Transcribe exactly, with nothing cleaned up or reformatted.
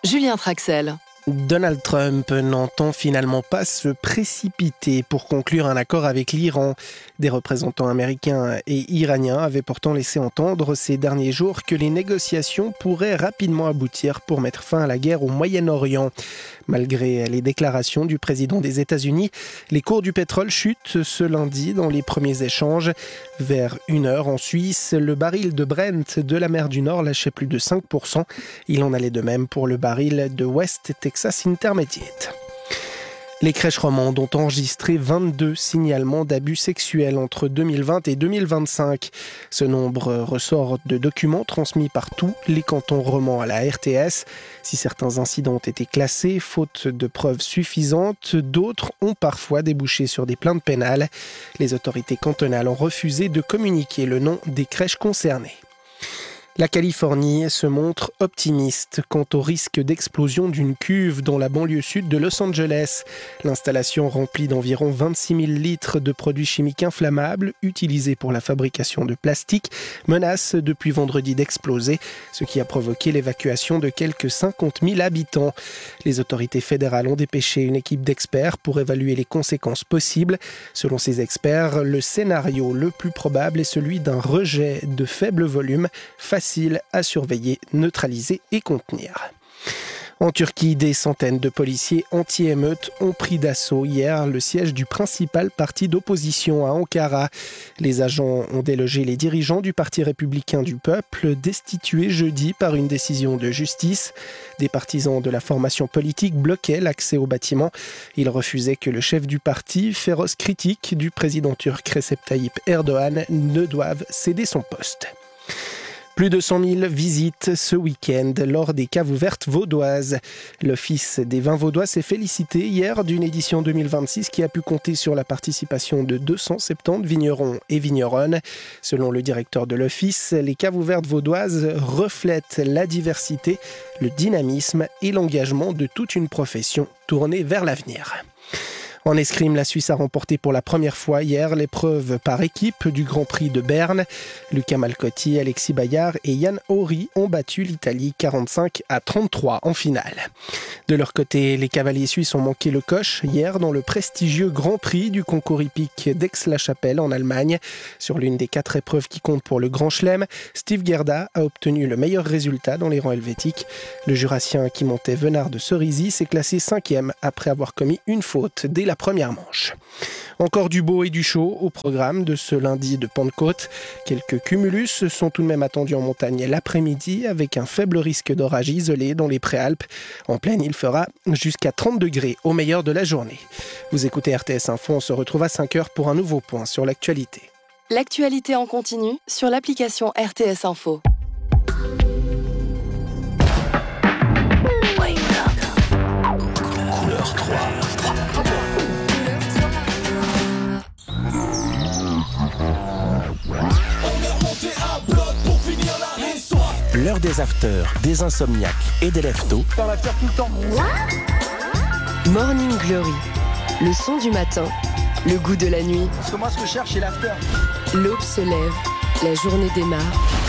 Julien Traxel. Donald Trump n'entend finalement pas se précipiter pour conclure un accord avec l'Iran. Des représentants américains et iraniens avaient pourtant laissé entendre ces derniers jours que les négociations pourraient rapidement aboutir pour mettre fin à la guerre au Moyen-Orient. Malgré les déclarations du président des États-Unis, les cours du pétrole chutent ce lundi dans les premiers échanges. Vers une heure en Suisse, le baril de Brent de la mer du Nord lâchait plus de cinq pour cent. Il en allait de même pour le baril de West Texas Intermediate. Les crèches romandes ont enregistré vingt-deux signalements d'abus sexuels entre deux mille vingt et deux mille vingt-cinq. Ce nombre ressort de documents transmis par tous les cantons romans à la R T S. Si certains incidents ont été classés, faute de preuves suffisantes, d'autres ont parfois débouché sur des plaintes pénales. Les autorités cantonales ont refusé de communiquer le nom des crèches concernées. La Californie se montre optimiste quant au risque d'explosion d'une cuve dans la banlieue sud de Los Angeles. L'installation remplie d'environ vingt-six mille litres de produits chimiques inflammables utilisés pour la fabrication de plastique menace depuis vendredi d'exploser, ce qui a provoqué l'évacuation de quelques cinquante mille habitants. Les autorités fédérales ont dépêché une équipe d'experts pour évaluer les conséquences possibles. Selon ces experts, le scénario le plus probable est celui d'un rejet de faible volume, facile à surveiller, neutraliser et contenir. En Turquie, des centaines de policiers anti-émeutes ont pris d'assaut hier le siège du principal parti d'opposition à Ankara. Les agents ont délogé les dirigeants du Parti républicain du peuple, destitués jeudi par une décision de justice. Des partisans de la formation politique bloquaient l'accès au bâtiment. Ils refusaient que le chef du parti, féroce critique du président turc Recep Tayyip Erdogan, ne doive céder son poste. Plus de cent mille visites ce week-end lors des caves ouvertes vaudoises. L'Office des vins vaudois s'est félicité hier d'une édition deux mille vingt-six qui a pu compter sur la participation de deux cent soixante-dix vignerons et vigneronnes. Selon le directeur de l'Office, les caves ouvertes vaudoises reflètent la diversité, le dynamisme et l'engagement de toute une profession tournée vers l'avenir. En escrime, la Suisse a remporté pour la première fois hier l'épreuve par équipe du Grand Prix de Berne. Luca Malcotti, Alexis Bayard et Yann Horry ont battu l'Italie quarante-cinq à trente-trois en finale. De leur côté, les cavaliers suisses ont manqué le coche hier dans le prestigieux Grand Prix du concours hippique d'Aix-la-Chapelle en Allemagne. Sur l'une des quatre épreuves qui comptent pour le Grand Chelem, Steve Gerda a obtenu le meilleur résultat dans les rangs helvétiques. Le Jurassien qui montait Venard de Cerisy s'est classé cinquième après avoir commis une faute dès la première manche. Encore du beau et du chaud au programme de ce lundi de Pentecôte. Quelques cumulus sont tout de même attendus en montagne l'après-midi avec un faible risque d'orage isolé dans les Préalpes. En plaine, il fera jusqu'à trente degrés au meilleur de la journée. Vous écoutez R T S Info, on se retrouve à cinq heures pour un nouveau point sur l'actualité. L'actualité en continu sur l'application R T S Info. Couleur trois. L'heure des afters, des insomniaques et des lève-tôt. Dans l'after tout le temps. Morning Glory, le son du matin, le goût de la nuit. Parce que moi, ce que je cherche, c'est l'after. L'aube se lève, la journée démarre.